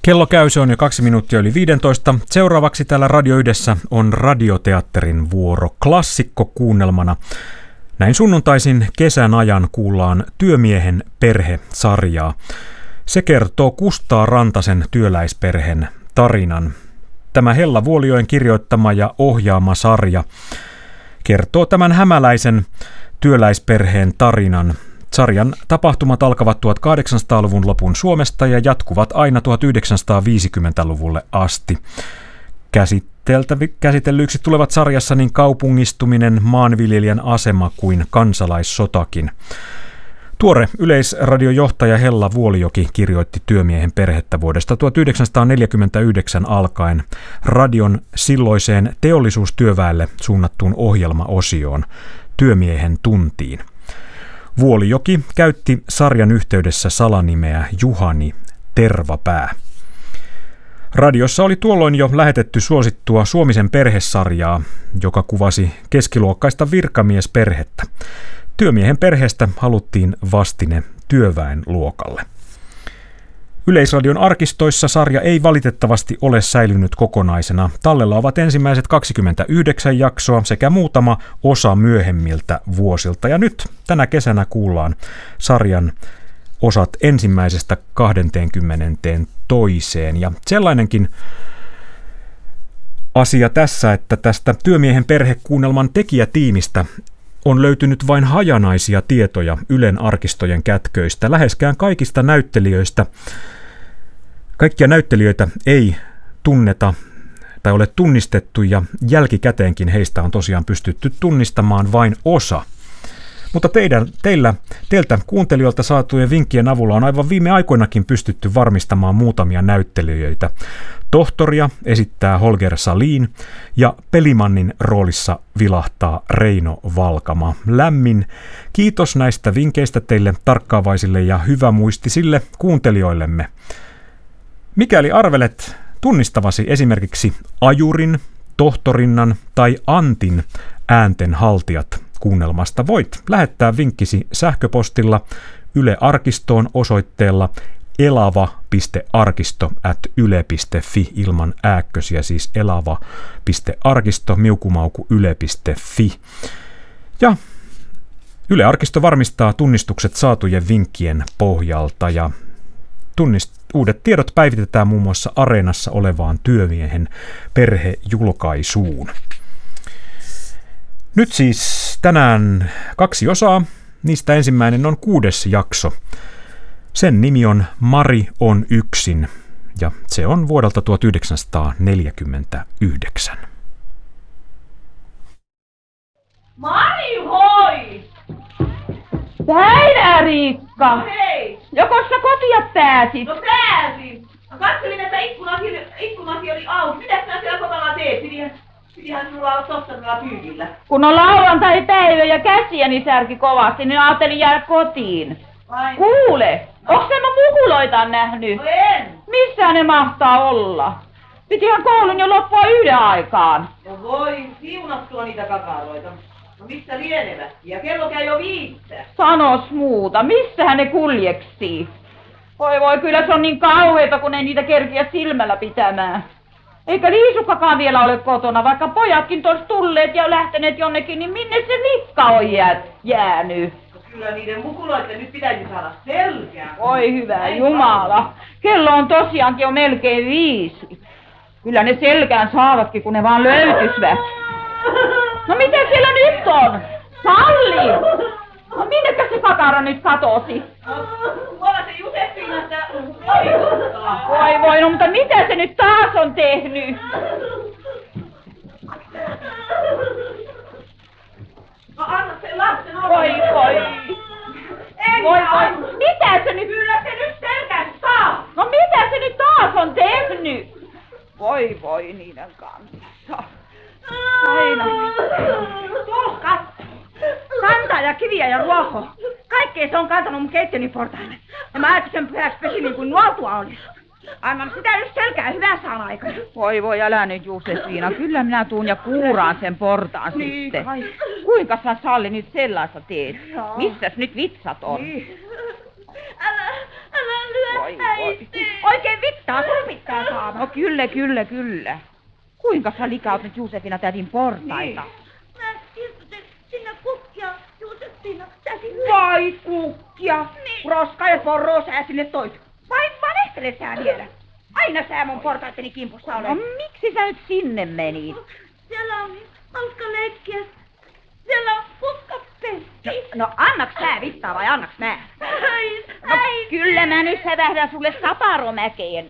Kello käy, se on jo 2 minuuttia yli 15. Seuraavaksi täällä Radio Ydessä on radioteatterin vuoro klassikkokuunnelmana. Näin sunnuntaisin kesän ajan kuullaan Työmiehen perhe-sarjaa. Se kertoo Kustaa Rantasen työläisperheen tarinan. Tämä Hella Vuolijoen kirjoittama ja ohjaama sarja kertoo tämän hämäläisen työläisperheen tarinan. Sarjan tapahtumat alkavat 1800-luvun lopun Suomesta ja jatkuvat aina 1950-luvulle asti. Käsitellyiksi tulevat sarjassa niin kaupungistuminen, maanviljelijän asema kuin kansalaissotakin. Tuore yleisradiojohtaja Hella Vuolijoki kirjoitti Työmiehen perhettä vuodesta 1949 alkaen radion silloiseen teollisuustyöväelle suunnattuun ohjelmaosioon Työmiehen tuntiin. Vuolijoki käytti sarjan yhteydessä salanimeä Juhani Tervapää. Radiossa oli tuolloin jo lähetetty suosittua Suomisen perhesarjaa, joka kuvasi keskiluokkaista virkamiesperhettä. Työmiehen perheestä haluttiin vastine työväenluokalle. Yleisradion arkistoissa sarja ei valitettavasti ole säilynyt kokonaisena. Tallella ovat ensimmäiset 29 jaksoa sekä muutama osa myöhemmiltä vuosilta. Ja nyt tänä kesänä kuullaan sarjan osat ensimmäisestä 22. Ja sellainenkin asia tässä, että tästä Työmiehen perhekuunnelman tekijätiimistä on löytynyt vain hajanaisia tietoja Ylen arkistojen kätköistä. Läheskään kaikista näyttelijöistä, kaikkia näyttelijöitä ei tunneta tai ole tunnistettu ja jälkikäteenkin heistä on tosiaan pystytty tunnistamaan vain osa. Mutta teiltä kuuntelijoilta saatujen vinkkien avulla on aivan viime aikoinakin pystytty varmistamaan muutamia näyttelijöitä. Tohtoria esittää Holger Salin ja Pelimannin roolissa vilahtaa Reino Valkama. Lämmin kiitos näistä vinkkeistä teille tarkkaavaisille ja hyvämuistisille kuuntelijoillemme. Mikäli arvelet tunnistavasi esimerkiksi Ajurin, Tohtorinnan tai Antin äänten haltijat kuunnelmasta, voit lähettää vinkkisi sähköpostilla Yle Arkistoon osoitteella elava.arkisto@yle.fi ilman ääkkösiä, siis elava.arkisto@yle.fi. Ja Yle Arkisto varmistaa tunnistukset saatujen vinkkien pohjalta ja uudet tiedot päivitetään muun muassa Areenassa olevaan Työmiehen perhejulkaisuun. Nyt siis tänään 2 osaa, niistä ensimmäinen on 6. jakso. Sen nimi on Mari on yksin ja se on vuodelta 1949. Mari, hoi! Päivää, Riikka! No hei! Joko sä kotia pääsit? No pääsin! Mä katselin, että ikkunakin oli auki. Mitäs sinä siellä kotona teet? Pitihän sinulla olla tossa pyykillä. Kun on lauantai-päivä ja käsiäni särki kovasti, niin ajattelin jäädä kotiin. Vai? Kuule, onks nämä mukuloita nähnyt? No en! Missä ne mahtaa olla? Pitihän koulun jo loppua 1 aikaan. No voi, siunattua niitä kakaroita. No missä lienevät? Ja kello käy jo 5. Sanos muuta, missähän ne kuljeksii? Voi, kyllä se on niin kauheeta, kun ei niitä kerkiä silmällä pitämään. Eikä Liisukkakaan vielä ole kotona, vaikka pojatkin tuossa tulleet ja lähteneet jonnekin, niin minne se Mikka on jäänyt? No kyllä niiden mukuloiden nyt pitäisi saada selkää. Oi hyvä Jumala, kello on tosiaankin jo melkein 5. Kyllä ne selkään saavatkin, kun ne vaan löytysvät. No mitä siellä nyt on? Salli! No minnekä se kakara nyt katosi? Tuolla se Josefina sitä Voi, no mutta mitä se nyt taas on tehnyt? No anna sen lapsen olla. Voi. Voi, mitä se nyt? Kyllä se nyt selkään saa. No mitä se nyt taas on tehnyt? Voi niiden kanssa. Aina. Tuossa kantaa ja kiviä ja ruohoa. Kaikkea se on kantanut mun keittiöni portaille. Ja mä ajattelin sen pyhäksi pesi niin kuin nuoltua olisi. Annan sitä just selkää hyvää saan aikana. Voi, älä nyt Josefina. Kyllä minä tuun ja kuuraan sen portaan niin, sitten. Kai. Kuinka sä Salli nyt sellaista teet? Joo. Missäs nyt vitsat on? Niin. Älä lyö Voi. äiti. Oikein vitsi sun pitää saada. No kyllä. Kuinka sä likautit Joosefina tätin portaita? Mä istutin sinne kukkia, Joosefina, tätin. Vai kukkia? Niin. Roska ja porroa sä sinne toit. Vai valehtele sä vielä? Aina sä mun portaitteni kimpussa olet. No miksi sä nyt sinne menit? Siellä on niin hauska leikkiä. Siellä on kukkapesti. No annaks sä vittaa vai annaks mä? No kyllä mä nyt sävähdän sulle saparomäkeen.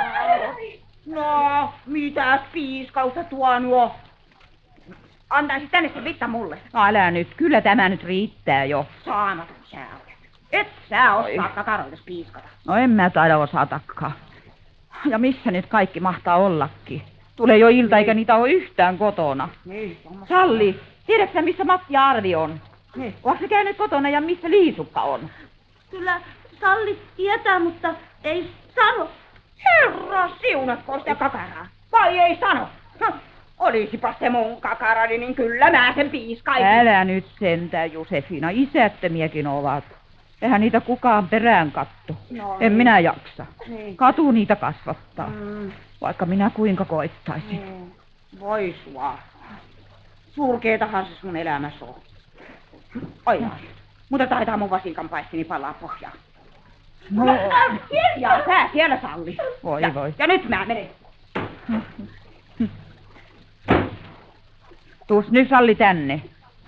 No, mitäs piiskausta tuo nuo? Antaisit tänne se vitta mulle. No älä nyt, kyllä tämä nyt riittää jo. Saamaton sä olet. Et sä osaa kakaroitas piiskata. No en mä taida osatakaan. Ja missä nyt kaikki mahtaa ollakin? Tulee jo ilta eikä niitä ole yhtään kotona. Niin. Salli, tiedätkö sä missä Matti ja Arvi on? Niin. Oletko sä käynyt kotona ja missä Liisukka on? Kyllä Salli tietää, mutta ei sano. Herra siunatko sitä kakaraa. Vai ei sano? Olisipa se mun kakarani, niin kyllä mä sen piiskaisin. Älä nyt sentään, Josefina. Isättömiäkin ovat. Eihän niitä kukaan perään katto. No, En minä jaksa. Niin. Katu niitä kasvattaa. Vaikka minä kuinka koittaisin. Voi sua. Surkeetahan se sun elämässä on. Ai. Mutta taitaa mun vasinkan paistini palaa pohjaan. No. Hiljaa sä siellä, Salli. Voi. Ja nyt mä menen. Tuus nyt Salli tänne.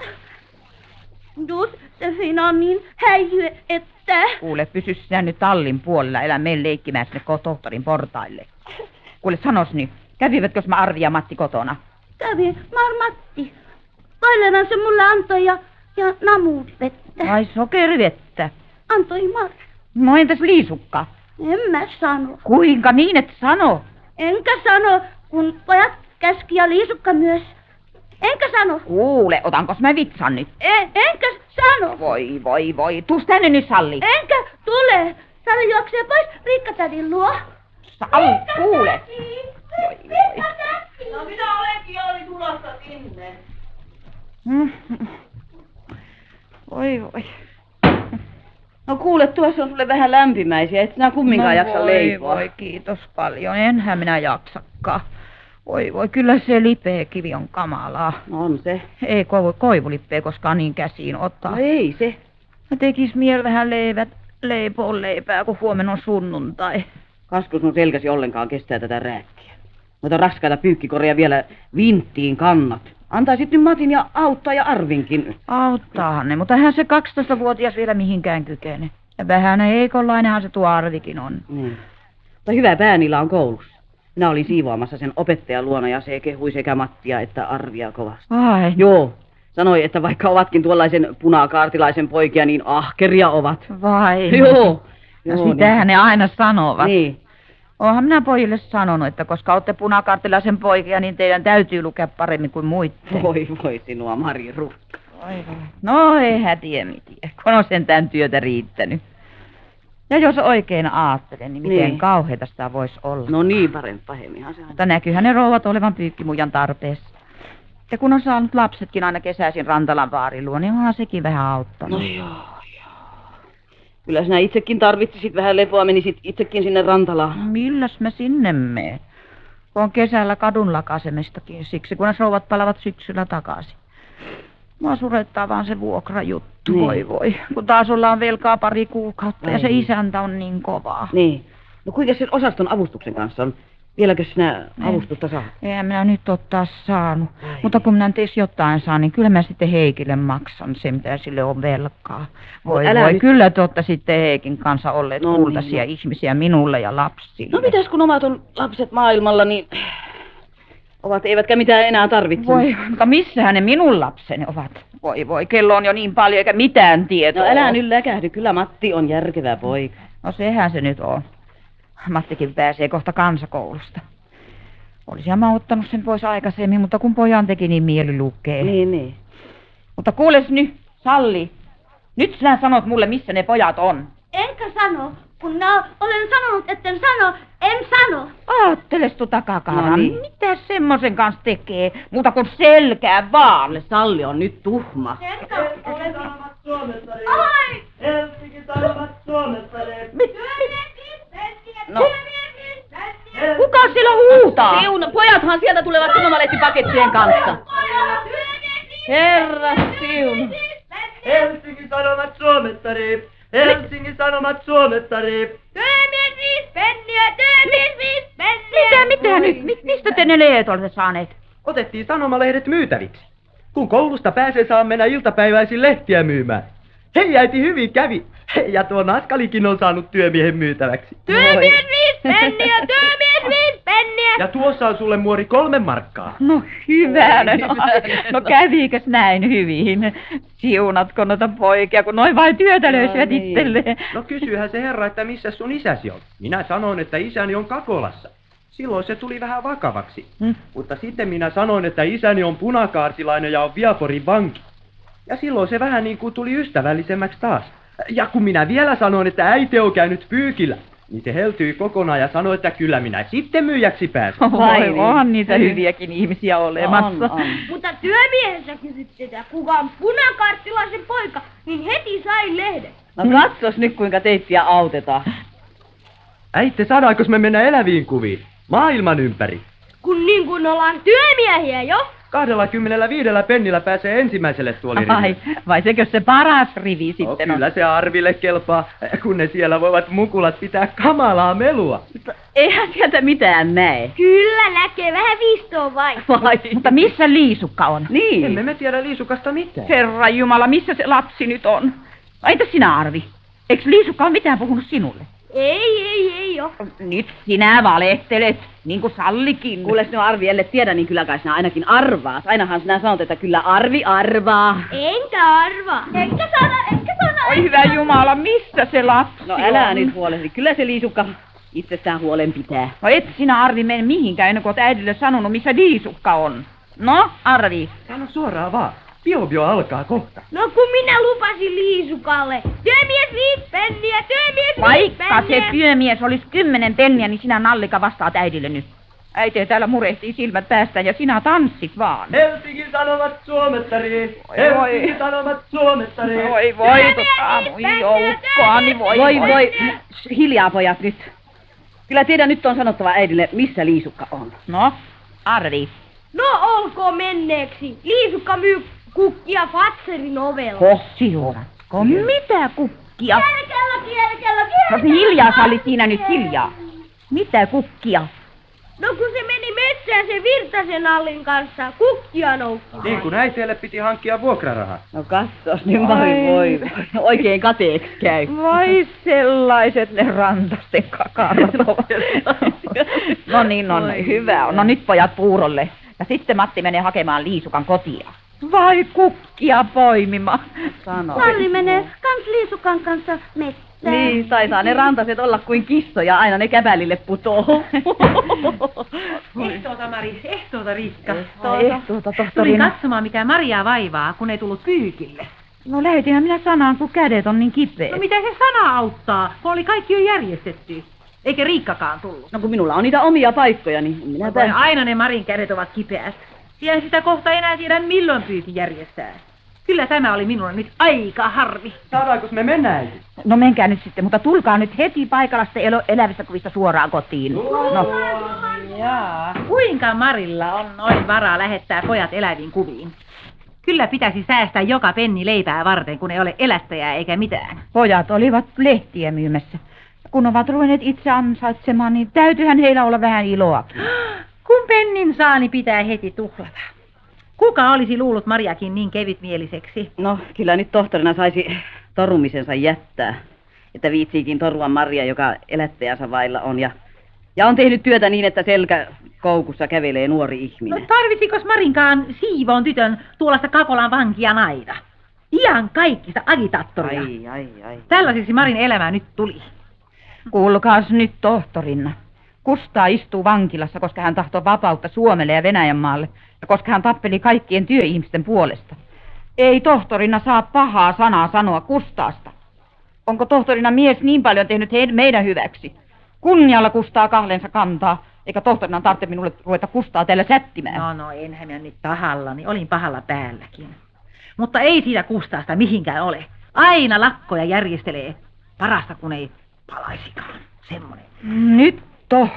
Joosefina on niin häijy, että... Kuule, pysy sinä nyt tallin puolella, älä mene leikkimään sinne tohtorin portaille. Kuule, sanos nyt, kävivätkö mä Arvi ja Matti kotona? Kävi Matti. Toilevan se mulle antoi ja namuvettä. Ai sokerivettä. Antoi Marja. No entäs Liisukka? En mä sano. Kuinka niin et sano? Enkä sano, kun pojat käski ja Liisukka myös. Enkä sano. Kuule, otankos mä vitsan nyt? Enkä sano. Voi. Tuus tänne nyt, Salli. Enkä tule. Salli juoksee pois Riikkatädin luo. Salli, kuule. No minä olenkin jo oli tulossa sinne. Voi. No kuule, tuossa on sulle vähän lämpimäisiä, et sinä kumminkaan jaksa leipoa. Voi, kiitos paljon. Enhän minä jaksakaan. Voi, kyllä se lipeäkivi on kamalaa. On se. Ei koivulipeä koskaan niin käsiin ottaa. No ei se. Mä tekis miel vähän leipoa leipää, kun huomenna on sunnuntai. Kasku sun selkäsi ollenkaan kestää tätä rääkkiä. Noita raskaita pyykkikoreja vielä vinttiin kannat. Antaisit nyt Matin ja auttaa ja Arvinkin. Auttaahan ne, mutta eihän se 12-vuotias vielä mihinkään kykene. Ja vähän heikonlainenhan se tuo Arvikin on. Niin. Mutta hyvä pää niillä on koulussa. Minä olin siivoamassa sen opettajan luona ja se kehui sekä Mattia että Arvia kovasti. Ai. Joo. Sanoi, että vaikka ovatkin tuollaisen punakaartilaisen poikia, niin ahkeria ovat. Vai. Joo. Ja sitähän ne aina sanovat. Niin. Oonhan minä pojille sanonut, että koska olette punakaartilaisen poikia, niin teidän täytyy lukea paremmin kuin muiden. Voi sinua, Mari Rukka. No eihän tiedä mitään, kun on sentään työtä riittänyt. Ja jos oikein ajattelen, niin miten kauheita sitä voisi olla. No niin, parempihan se on. Mutta näkyyhän ne rouvat olevan pyykkimujan tarpeessa. Ja kun on saanut lapsetkin aina kesäisin Rantalan vaarin luo, niin onhan sekin vähän auttanut. No joo. Kyllä sinä itsekin tarvitsisit vähän lepoa, menisit itsekin sinne Rantalaan. Milläs mä sinne menen? On kesällä kadun lakasemistakin, siksi kun ne rouvat palavat syksyllä takaisin. Mua surettaa vaan se vuokrajuttu, Niin. voi. Kun taas ollaan velkaa pari kuukautta ja se Ai. isäntä on niin kovaa. Niin. No kuinka sen osaston avustuksen kanssa on? Vieläkö sinä avustusta saat? Eihän minä nyt ole taas saanut. Ai. Mutta kun minä teis jotain saan, niin kyllä mä sitten Heikille maksan se, mitä sille on velkaa. Voi, älä voi nyt- kyllä te olette sitten Heikin kanssa olleet No kultaisia niin, ihmisiä minulle ja lapsille. No mitäs kun omat on lapset maailmalla, niin ovat eivätkä mitään enää tarvitse. Voi, mutta missähän ne minun lapseni ovat? Voi, kello on jo niin paljon eikä mitään tietoa. No älä nyt läkähdy, kyllä Matti on järkevä poika. No sehän se nyt on. Mattikin pääsee kohta kansakoulusta. Olisin mä ottanut sen pois aikaisemmin, mutta kun pojan teki, niin mieli lukee. Niin. Mutta kuules nyt, Salli. Nyt sinä sanot mulle, missä ne pojat on. Enkä sano. Kun minä olen sanonut, etten sano, en sano. Aatteles tuota kakaraa. No niin. Mitä semmoisen kanssa tekee? Muuta kuin selkää vaan. Salli on nyt tuhma. Enkä ole Sanomat Suomesta. Ai! Helsingin Sanomat Suomesta. No. huutaa? Pojathan sieltä tulevat sanomalehtipakettien kanssa. Herra siunu. Helsingin Sanomat suomettari! Helsingin Sanomat suomettari! Työmies 5 penniä, työmies 5 penniä. Mitä nyt? Mistä te ne leet olette saaneet? Otettiin sanomalehdet myytäviksi. Kun koulusta pääsee, saa mennä iltapäiväisin lehtiä myymään. Hei äiti, hyvin kävi. Ja tuo Naskalikin on saanut työmiehen myytäväksi. Työmies 5 penniä, työmies 5 penniä. Ja tuossa on sulle muori 3 markkaa. No hyvänen. No kävikös näin hyvin? Siunatko noita poikia, kun noin vain työtä löysivät itselleen? No kysyyhän se herra, että missä sun isäsi on. Minä sanoin, että isäni on Kakolassa. Silloin se tuli vähän vakavaksi. Mutta sitten minä sanoin, että isäni on punakaartilainen ja on Viaporin vanki. Ja silloin se vähän niin kuin tuli ystävällisemmäksi taas. Ja kun minä vielä sanoin, että äiti on käynyt pyykillä, niin se heltyi kokonaan ja sanoi, että kyllä minä sitten myyjäksi pääsen. Vai on niitä hyviäkin ihmisiä olemassa. On. Mutta työmiehessä kysyttiin, kuka on punakarttilaisen poika, niin heti sai lehden. No katsos nyt kuinka teittiä autetaan. Äitte, saadaanko me mennä eläviin kuviin? Maailman ympäri. Kun ollaan työmiehiä jo. 25 pennillä pääsee ensimmäiselle tuoliriville. Vai sekö se paras rivi No, sitten on? kyllä se Arville kelpaa, kun ne siellä voivat mukulat pitää kamalaa melua. Eihän sieltä mitään näe. Kyllä näkee, vähän viistoa vain. Vai? Mutta missä Liisukka on? Niin. Emme me tiedä Liisukasta mitään. Herra Jumala, missä se lapsi nyt on? Entä sinä, Arvi? Eikö Liisukka ole mitään puhunut sinulle? Ei oo. Nyt sinä valehtelet, niin kuin Sallikin. Kuule, sinä Arvi, ellei tiedä, niin kyllä kai sinä ainakin arvaat. Ainahan sinä sanot, että kyllä Arvi arvaa. Enkä arvaa. Enkä sano. Oi hyvä Jumala, missä se lapsi No älä on? nyt huolehdi. Kyllä se Liisukka itsestään huolen pitää. No et sinä, Arvi, mene mihinkään ennen kuin olet äidille sanonut, missä Liisukka on. No, Arvi. Sano suoraan vaan. Bio alkaa kohta. No kun minä lupasin Liisukalle. Työmies 5 penniä, työmies 5 Vaikka se penniä. työmies olisi 10 penniä, niin sinä Nallika vastaat äidille nyt. Äiti täällä murehtii silmät päästään ja sinä tanssit vaan. Helsingin Sanomat suomettari! Oi. Helsingin Sanomat suomettari! Voi joukkoani, Voi. Hiljaa pojat nyt. Kyllä teidän nyt on sanottava äidille, missä Liisukka on. No, Arvi. No olkoon menneeksi. Liisukka myy kukkia Fatserin ovella. Siuratko? Mitä kukkia? Kielä. No hiljaa, Salli, siinä nyt hiljaa. Mitä kukkia? No kun se meni metsään se Virtasen Allin kanssa kukkia noukkaan. Niin kuin äiteille piti hankkia vuokrarahaa. No katsos nyt, voi. Oikein kateeksi käy. Vai sellaiset ne rantasten kakarat ovat. No niin, hyvä on. No nyt pojat puurolle. Ja sitten Matti menee hakemaan Liisukan kotia. Vai kukkia poimima. Sano. Salli menee kans Liisukan kanssa metsään. Niin, taitaa ne rantaset olla kuin kissoja, aina ne käpälille putoo. Ehtoota, Mari, ehtoota, Riikka. Ehtoota, Tulin tohtorina. katsomaan, mikä Mariaa vaivaa, kun ei tullut pyykille. No lähetinhän minä sanaan, kun kädet on niin kipeät. No mitä se sana auttaa, kun oli kaikki jo järjestetty? Eikä Riikkakaan tullut. No kun minulla on niitä omia paikkoja, niin minä No, aina ne Marin kädet ovat kipeät. Siellä sitä kohta enää tiedä, milloin pyyti järjestää. Kyllä tämä oli minulle nyt aika harmi. Saadaanko me mennä äiti? No menkää nyt sitten, mutta tulkaa nyt heti paikallista elävistä kuvista suoraan kotiin. No, Jaa. Kuinka Marilla on noin varaa lähettää pojat eläviin kuviin? Kyllä pitäisi säästää joka penni leipää varten, kun ei ole elättäjää eikä mitään. pojat olivat lehtiä myymässä. Kun ovat ruvenneet itse ansaitsemaan, niin täytyyhän heillä olla vähän iloakin. Kun pennin saa, niin pitää heti tuhlata. Kuka olisi luullut Mariakin niin kevytmieliseksi? No, kyllä nyt tohtorina saisi torumisensa jättää. Että viitsiikin torua Maria, joka elättäjänsä vailla on. Ja on tehnyt työtä niin, että selkäkoukussa kävelee nuori No ihminen. tarvitsikos Marinkaan siivoon tytön tuollaista Kakolan vankia naida? Ihan kaikista agitaattoria. Ai. Tällaisiksi Marin elämä nyt tuli. Kuulkaas nyt tohtorina. Kustaa istuu vankilassa, koska hän tahtoo vapautta Suomelle ja Venäjänmaalle, ja koska hän tappeli kaikkien työihmisten puolesta. Ei tohtorina saa pahaa sanaa sanoa Kustaasta. Onko tohtorina mies niin paljon tehnyt meidän hyväksi? Kunnialla Kustaa kahlensa kantaa, eikä tohtorina tarvitse minulle ruveta Kustaa täällä sättimään. No, enhän minä nyt pahallani. Olin pahalla päälläkin. Mutta ei siitä Kustaasta mihinkään ole. Aina lakkoja järjestelee. Parasta kun ei palaisikaan. Semmoinen. Nyt